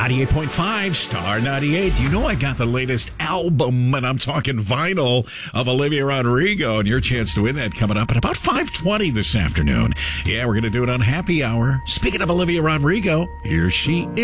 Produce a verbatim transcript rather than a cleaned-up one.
ninety-eight point five, Star ninety-eight. You know I got the latest album, and I'm talking vinyl, of Olivia Rodrigo, and your chance to win that coming up at about five twenty this afternoon. Yeah, we're going to do it on Happy Hour. Speaking of Olivia Rodrigo, here she is.